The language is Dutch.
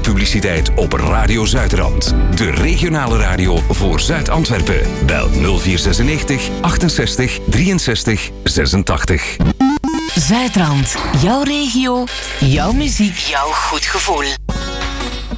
publiciteit op Radio Zuidrand. De regionale radio voor Zuid-Antwerpen. Bel 0496 68 63 86. Zuidrand. Jouw regio, jouw muziek, jouw goed gevoel.